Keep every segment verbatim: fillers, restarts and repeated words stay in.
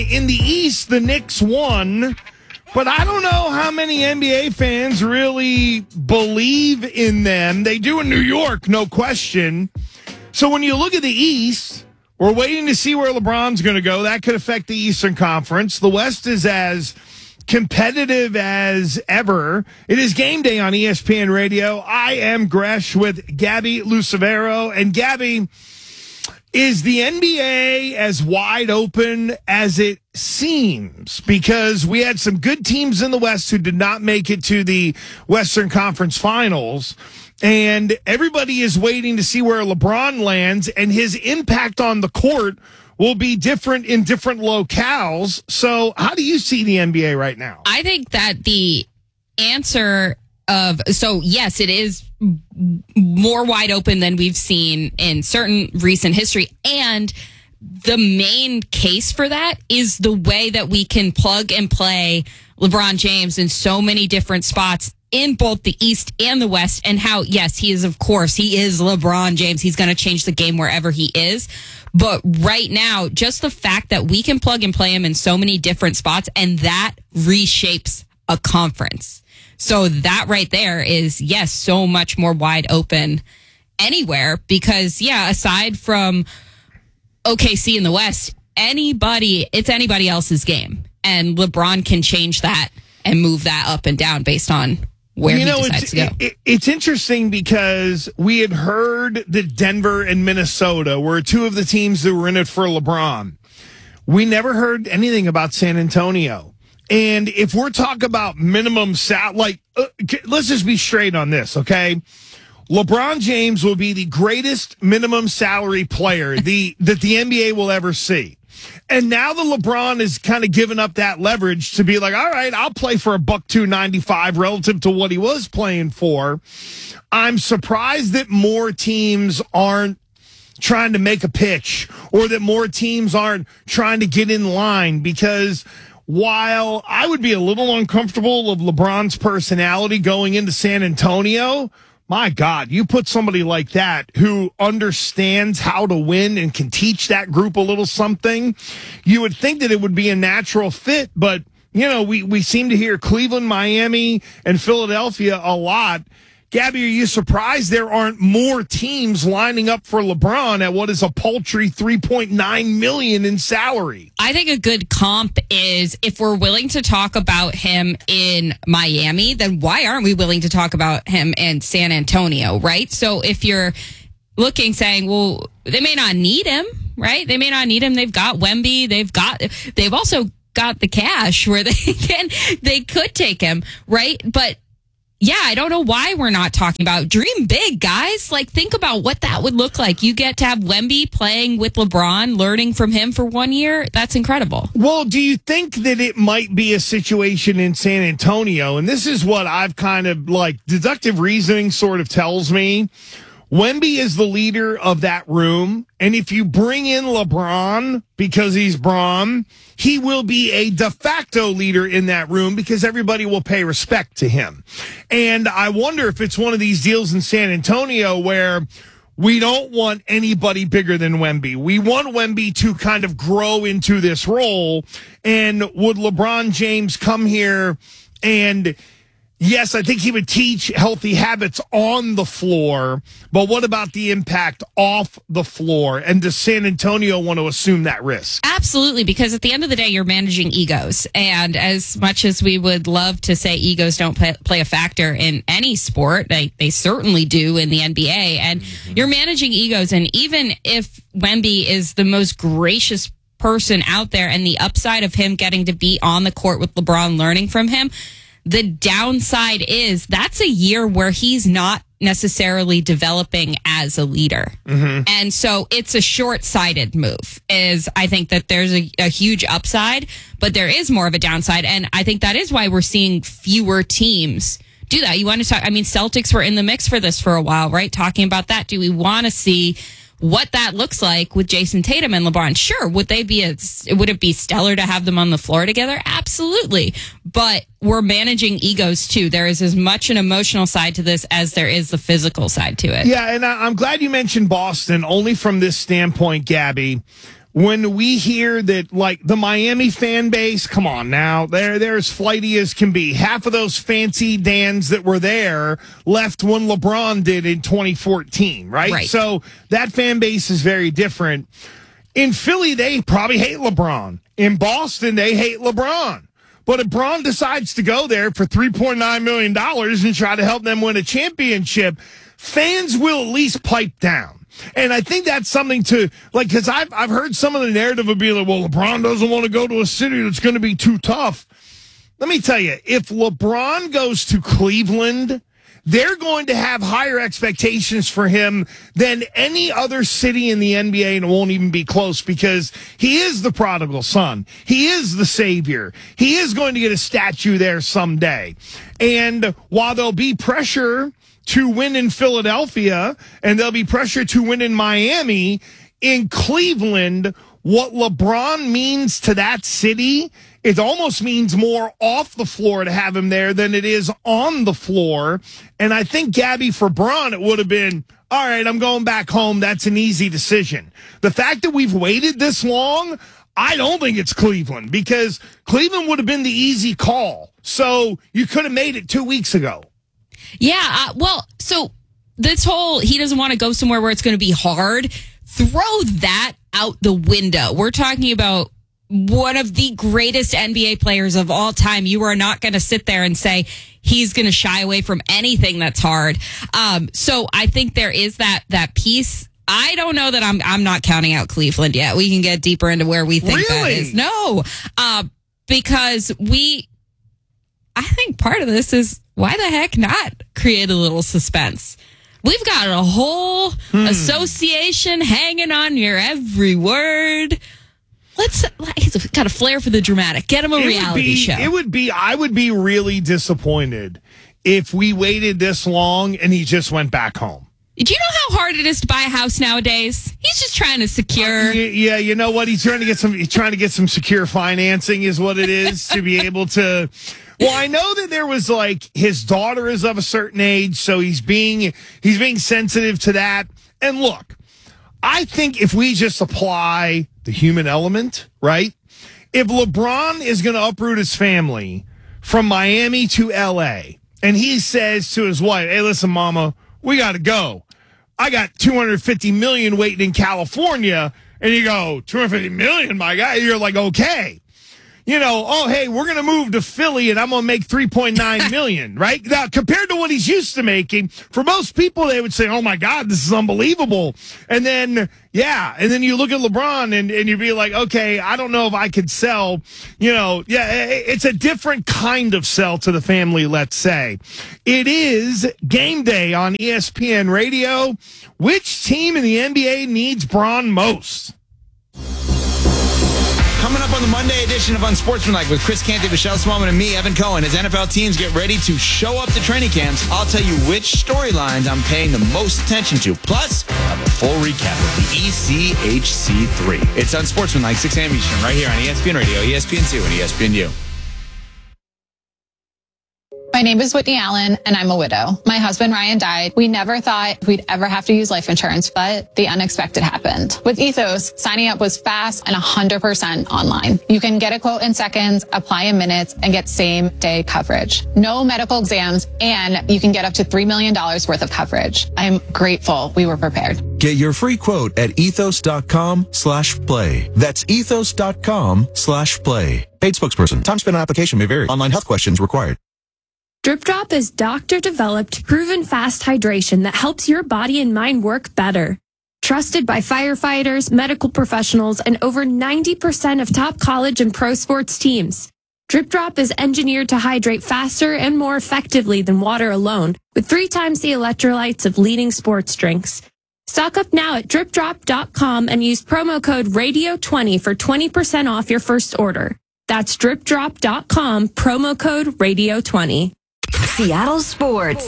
In the East, the Knicks won, but I don't know how many N B A fans really believe in them. They do in New York, no question. So when you look at the East, we're waiting to see where LeBron's going to go. That could affect the Eastern Conference. The West is as competitive as ever. It is game day on E S P N Radio. I am Gresh with Gabby Lucevero. And Gabby, is the N B A as wide open as it seems? Because we had some good teams in the West who did not make it to the Western Conference Finals. And everybody is waiting to see where LeBron lands, and his impact on the court will be different in different locales. So how do you see the N B A right now? I think that the answer of, so yes, it is more wide open than we've seen in certain recent history. And the main case for that is the way that we can plug and play LeBron James in so many different spots in both the East and the West, and how, yes, he is, of course, he is LeBron James. He's going to change the game wherever he is. But right now, just the fact that we can plug and play him in so many different spots, and that reshapes a conference. So that right there is, yes, so much more wide open anywhere, because, yeah, aside from O K C in the West, anybody, it's anybody else's game. And LeBron can change that and move that up and down based on where you know, he decides it's, to go. It, it's interesting because we had heard that Denver and Minnesota were two of the teams that were in it for LeBron. We never heard anything about San Antonio. And if we're talking about minimum sal, like, uh, let's just be straight on this, okay? LeBron James will be the greatest minimum salary player the that the N B A will ever see. And now that LeBron is kind of given up that leverage to be like, all right, I'll play for a buck two ninety-five relative to what he was playing for. I'm surprised that more teams aren't trying to make a pitch, or that more teams aren't trying to get in line, because while I would be a little uncomfortable of LeBron's personality going into San Antonio, my God, you put somebody like that who understands how to win and can teach that group a little something, you would think that it would be a natural fit. But, you know, we, we seem to hear Cleveland, Miami, and Philadelphia a lot. Gabby, are you surprised there aren't more teams lining up for LeBron at what is a paltry three point nine million dollars in salary? I think a good comp is, if we're willing to talk about him in Miami, then why aren't we willing to talk about him in San Antonio, right? So if you're looking, saying, well, they may not need him, right? They may not need him. They've got Wemby. They've got, they've also got the cash where they can, they could take him, right? But yeah, I don't know why we're not talking about. Dream big, guys. Like, think about what that would look like. You get to have Wemby playing with LeBron, learning from him for one year. That's incredible. Well, do you think that it might be a situation in San Antonio? And this is what I've kind of, like, deductive reasoning sort of tells me. Wemby is the leader of that room, and if you bring in LeBron because he's Bron, he will be a de facto leader in that room because everybody will pay respect to him. And I wonder if it's one of these deals in San Antonio where we don't want anybody bigger than Wemby. We want Wemby to kind of grow into this role, and would LeBron James come here and... Yes, I think he would teach healthy habits on the floor, but what about the impact off the floor? And does San Antonio want to assume that risk? Absolutely, because at the end of the day, you're managing egos. And as much as we would love to say egos don't play, play a factor in any sport, they, they certainly do in the N B A. And mm-hmm. you're managing egos. And even if Wemby is the most gracious person out there, and the upside of him getting to be on the court with LeBron, learning from him, the downside is that's a year where he's not necessarily developing as a leader. Mm-hmm. And so it's a short-sighted move. Is I think that there's a, a huge upside, but there is more of a downside. And I think that is why we're seeing fewer teams do that. You want to talk, I mean, Celtics were in the mix for this for a while, right? Talking about that. Do we want to see what that looks like with Jason Tatum and LeBron? Sure. Would they be a, would it be stellar to have them on the floor together? Absolutely. But we're managing egos too. There is as much an emotional side to this as there is the physical side to it. Yeah. And I'm glad you mentioned Boston, only from this standpoint, Gabby. when we hear that, like, the Miami fan base, come on now, they're, they're as flighty as can be. Half of those fancy Dans that were there left when LeBron did in twenty fourteen, right? Right. So that fan base is very different. In Philly, they probably hate LeBron. In Boston, they hate LeBron. But if Braun decides to go there for three point nine million dollars and try to help them win a championship, fans will at least pipe down. And I think that's something to, like, because I've, I've heard some of the narrative of being like, well, LeBron doesn't want to go to a city that's going to be too tough. Let me tell you, if LeBron goes to Cleveland, they're going to have higher expectations for him than any other city in the N B A, and it won't even be close because he is the prodigal son. He is the savior. He is going to get a statue there someday. And while there'll be pressure to win in Philadelphia and there'll be pressure to win in Miami, in Cleveland, what LeBron means to that city, it almost means more off the floor to have him there than it is on the floor. And I think, Gabby, for Braun, it would have been, all right, I'm going back home. That's an easy decision. The fact that we've waited this long, I don't think it's Cleveland, because Cleveland would have been the easy call. So you could have made it two weeks ago. Yeah, uh, well, so this whole, he doesn't want to go somewhere where it's going to be hard, throw that out the window. We're talking about one of the greatest N B A players of all time. You are not going to sit there and say he's going to shy away from anything that's hard. Um, so I think there is that that piece. I don't know that I'm I'm not counting out Cleveland yet. We can get deeper into where we think really? that is. No, uh, because we, I think part of this is, why the heck not create a little suspense? We've got a whole hmm. association hanging on your every word. Let's, he's got a flair for the dramatic. Get him a it reality be, show. It would be, I would be really disappointed if we waited this long and he just went back home. Do you know how hard it is to buy a house nowadays? He's just trying to secure. Uh, yeah, you know what? He's trying to get some. He's trying to get some secure financing, is what it is, to be able to. Well, I know that there was, like, his daughter is of a certain age, so he's being he's being sensitive to that. And look, I think if we just apply the human element, right? If LeBron is going to uproot his family from Miami to L A, and he says to his wife, "Hey, listen, Mama, we got to go. I got two hundred fifty million dollars waiting in California." And you go, two hundred fifty million dollars, my guy? You're like, okay. You know, oh, hey, we're going to move to Philly and I'm going to make three point nine million dollars, right? Now, compared to what he's used to making, for most people, they would say, oh, my God, this is unbelievable. And then, yeah, and then you look at LeBron and, and you'd be like, okay, I don't know if I could sell, you know, yeah, it's a different kind of sell to the family, let's say. It is game day on E S P N Radio. Which team in the N B A needs Braun most? Coming up on the Monday edition of Unsportsmanlike with Chris Canty, Michelle Smallman, and me, Evan Cohen, as N F L teams get ready to show up to training camps, I'll tell you which storylines I'm paying the most attention to. Plus, I have a full recap of the E C H C three. It's Unsportsmanlike, six a.m. Eastern, right here on E S P N Radio, E S P N two, and E S P N U. My name is Whitney Allen, and I'm a widow. My husband, Ryan, died. We never thought we'd ever have to use life insurance, but the unexpected happened. With Ethos, signing up was fast and one hundred percent online. You can get a quote in seconds, apply in minutes, and get same-day coverage. No medical exams, and you can get up to three million dollars worth of coverage. I'm grateful we were prepared. Get your free quote at ethos.com slash play. That's ethos.com slash play. Paid spokesperson. Time spent on application may vary. Online health questions required. Drip Drop is doctor-developed, proven fast hydration that helps your body and mind work better. Trusted by firefighters, medical professionals, and over ninety percent of top college and pro sports teams. Drip Drop is engineered to hydrate faster and more effectively than water alone, with three times the electrolytes of leading sports drinks. Stock up now at drip drop dot com and use promo code radio twenty for twenty percent off your first order. That's drip drop dot com, promo code radio twenty. Seattle Sports.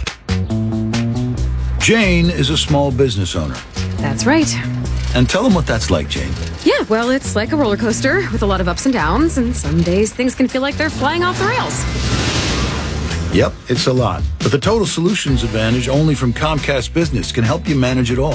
Jane is a small business owner. That's right. And tell them what that's like, Jane. Yeah, well, it's like a roller coaster with a lot of ups and downs, and some days things can feel like they're flying off the rails. Yep, it's a lot. But the Total Solutions Advantage only from Comcast Business can help you manage it all.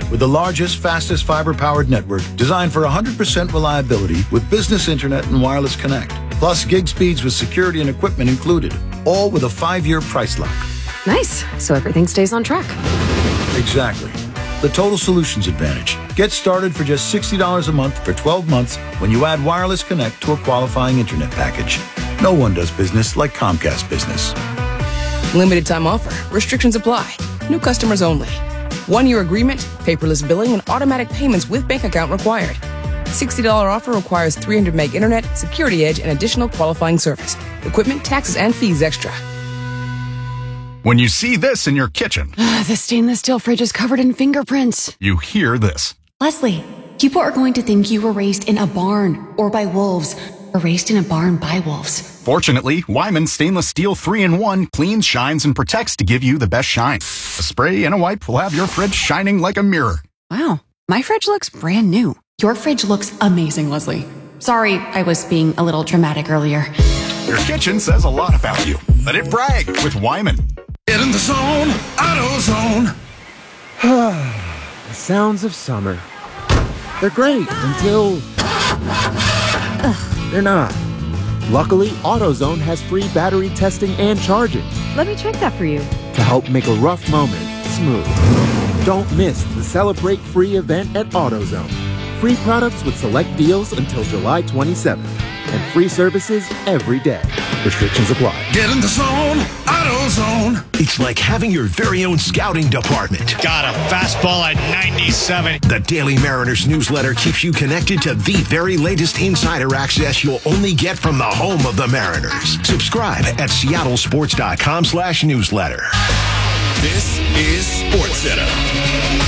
with the largest, fastest fiber-powered network designed for one hundred percent reliability with business internet and wireless connect. Plus gig speeds with security and equipment included, all with a five-year price lock. Nice. So everything stays on track. Exactly. The Total Solutions Advantage. Get started for just sixty dollars a month for twelve months when you add Wireless Connect to a qualifying internet package. No one does business like Comcast Business. Limited time offer. Restrictions apply. New customers only. One-year agreement, paperless billing, and automatic payments with bank account required. sixty dollars offer requires three hundred meg internet, security edge, and additional qualifying service. Equipment, taxes, and fees extra. When you see this in your kitchen, The stainless steel fridge is covered in fingerprints. you hear this. Leslie, people are going to think you were raised in a barn or by wolves or raised in a barn by wolves. Fortunately, Wyman Stainless Steel three in one cleans, shines, and protects to give you the best shine. A spray and a wipe will have your fridge shining like a mirror. Wow, my fridge looks brand new. Your fridge looks amazing, Leslie. Sorry, I was being a little dramatic earlier. Your kitchen says a lot about you. Let it brag with Wyman. Get in the zone, AutoZone. The sounds of summer. They're great until... Ugh, they're not. Luckily, AutoZone has free battery testing and charging Let me check that for you. to help make a rough moment smooth. Don't miss the Celebrate Free event at AutoZone. Free products with select deals until July twenty-seventh. And free services every day. Restrictions apply. Get in the zone, AutoZone. It's like having your very own scouting department. Got a fastball at ninety-seven. The Daily Mariners newsletter keeps you connected to the very latest insider access you'll only get from the home of the Mariners. Subscribe at seattle sports dot com slash newsletter. This is SportsCenter.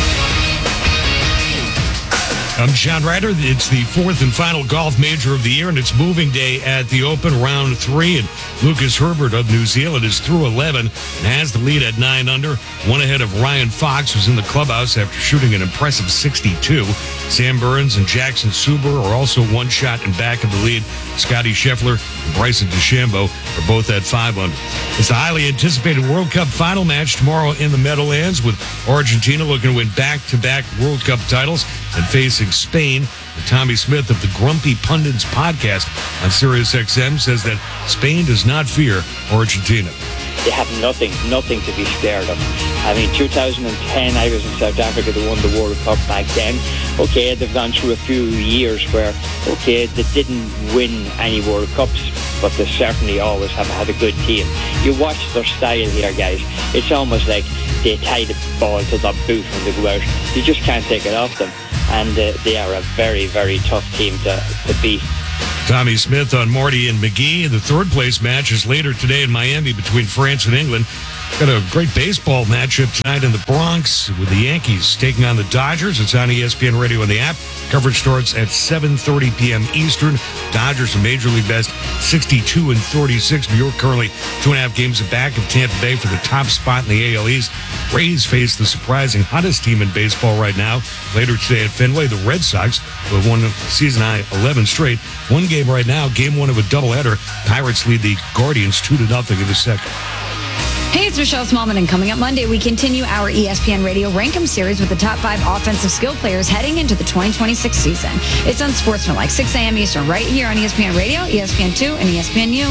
I'm John Ryder. It's the fourth and final golf major of the year, and it's moving day at the Open, round three. And Lucas Herbert of New Zealand is through eleven and has the lead at nine under, one ahead of Ryan Fox, who's in the clubhouse after shooting an impressive sixty-two. Sam Burns and Jackson Suber are also one shot in back of the lead. Scotty Scheffler and Bryson DeChambeau are both at five under. It's the highly anticipated World Cup final match tomorrow in the Meadowlands, with Argentina looking to win back-to-back World Cup titles and facing Spain. And Tommy Smith of the Grumpy Pundits podcast on Sirius X M says that Spain does not fear Argentina. They have nothing, nothing to be scared of. I mean, two thousand ten, I was in South Africa. They won the World Cup back then. Okay, they've gone through a few years where, okay, they didn't win any World Cups, but they certainly always have had a good team. You watch their style here, guys. It's almost like they tie the ball to their boot when they go out. You just can't take it off them. And uh, they are a very, very tough team to, to beat. Tommy Smith on Marty and McGee. The third place match is later today in Miami between France and England. Got a great baseball matchup tonight in the Bronx with the Yankees taking on the Dodgers. It's on E S P N Radio and the app. Coverage starts at seven thirty p.m. Eastern. Dodgers are Major League best sixty-two and thirty-six. New York currently two and a half games back of Tampa Bay for the top spot in the A L East. Rays face the surprising hottest team in baseball right now. Later today at Fenway, the Red Sox, who have won season high eleven straight. One game right now, game one of a doubleheader. Pirates lead the Guardians two to nothing in the second. Hey, it's Michelle Smallman, and coming up Monday, we continue our E S P N Radio Rankem series with the top five offensive skill players heading into the twenty twenty-six season. It's on Sportsmanlike, six a.m. Eastern, right here on E S P N Radio, E S P N two, and E S P N U.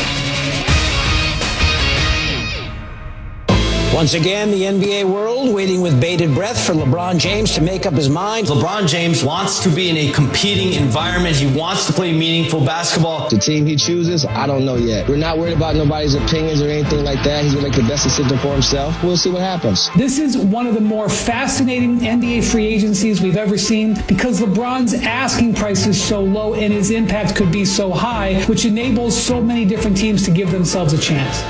Once again, the N B A world waiting with bated breath for LeBron James to make up his mind. LeBron James wants to be in a competing environment. He wants to play meaningful basketball. The team he chooses, I don't know yet. We're not worried about nobody's opinions or anything like that. He's going to make the best decision for himself. We'll see what happens. This is one of the more fascinating N B A free agencies we've ever seen because LeBron's asking price is so low and his impact could be so high, which enables so many different teams to give themselves a chance.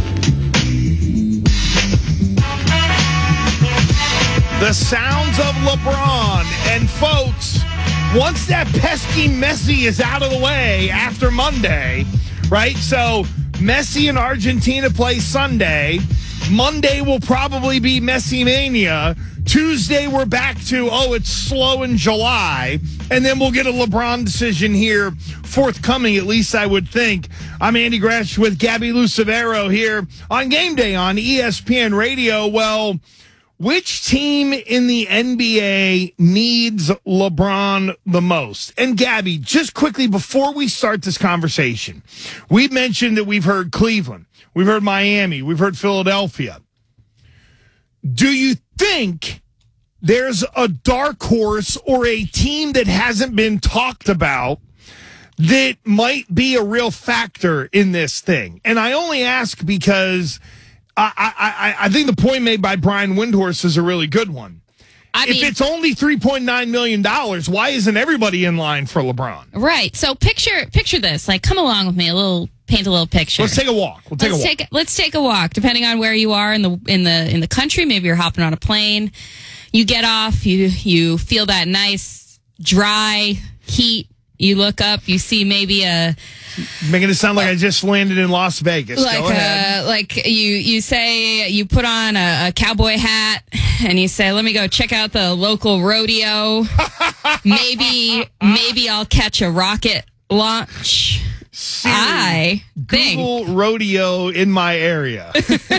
The sounds of LeBron. And folks, once that pesky Messi is out of the way after Monday, right? So Messi and Argentina play Sunday. Monday will probably be Messi Mania. Tuesday, we're back to, oh, it's slow in July. And then we'll get a LeBron decision here forthcoming, at least I would think. I'm Andy Gresh with Gabby Lucevero here on Game Day on E S P N Radio. Well, which team in the N B A needs LeBron the most? And Gabby, just quickly before we start this conversation, we mentioned that we've heard Cleveland, we've heard Miami, we've heard Philadelphia. Do you think there's a dark horse or a team that hasn't been talked about that might be a real factor in this thing? And I only ask because I, I, I think the point made by Brian Windhorst is a really good one. I if mean, it's only three point nine million dollars, why isn't everybody in line for LeBron? Right. So picture picture this. Like, come along with me. A little paint a little picture. Let's take a walk. We'll take let's a walk. Take, let's take a walk. Depending on where you are in the in the in the country, maybe you're hopping on a plane. You get off. You you feel that nice dry heat. You look up. You see maybe a. Making it sound like I just landed in Las Vegas. Like, Go ahead. Uh, like you, you say you put on a, a cowboy hat and you say, "Let me go check out the local rodeo. maybe, maybe I'll catch a rocket launch." Siri, I think Google rodeo in my area.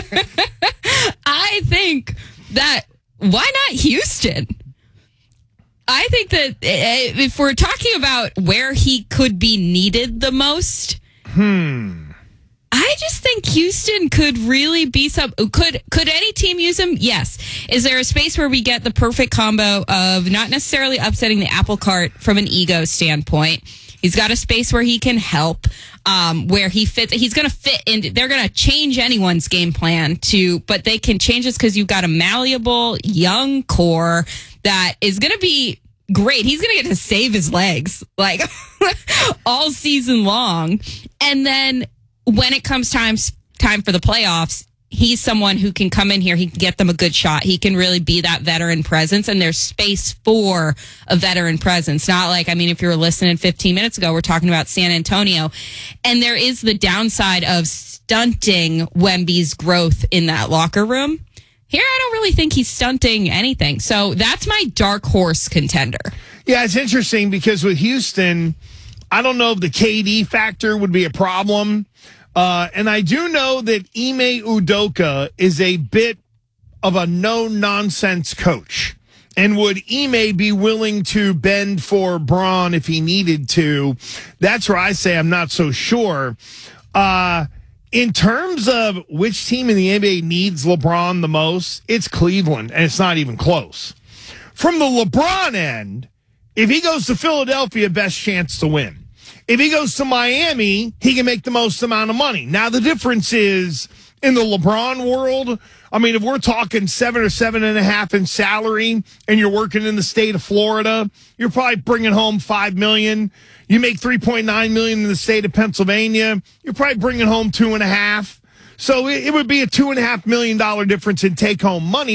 I think that why not Houston? I think that if we're talking about where he could be needed the most, hmm. I just think Houston could really be some. Could could any team use him? Yes. Is there a space where we get the perfect combo of not necessarily upsetting the apple cart from an ego standpoint? He's got a space where he can help, um, where he fits. He's going to fit in. They're going to change anyone's game plan to, but they can change this because you've got a malleable young core that is going to be great. He's going to get to save his legs like all season long. And then when it comes time, time for the playoffs, he's someone who can come in here. He can get them a good shot. He can really be that veteran presence, and there's space for a veteran presence. Not like, I mean, if you were listening fifteen minutes ago, we're talking about San Antonio, and there is the downside of stunting Wemby's growth in that locker room. Here, I don't really think he's stunting anything. So that's my dark horse contender. Yeah, it's interesting because with Houston, I don't know if the K D factor would be a problem. Uh, and I do know that Ime Udoka is a bit of a no-nonsense coach. And would Ime be willing to bend for Braun if he needed to? That's where I say I'm not so sure. Uh, in terms of which team in the N B A needs LeBron the most, it's Cleveland, and it's not even close. From the LeBron end, if he goes to Philadelphia, best chance to win. If he goes to Miami, he can make the most amount of money. Now, the difference is in the LeBron world, I mean, if we're talking seven or seven and a half in salary and you're working in the state of Florida, you're probably bringing home five million dollars. You make three point nine million dollars in the state of Pennsylvania, you're probably bringing home two and a half. So it, it would be a two and a half million dollar difference in take home money.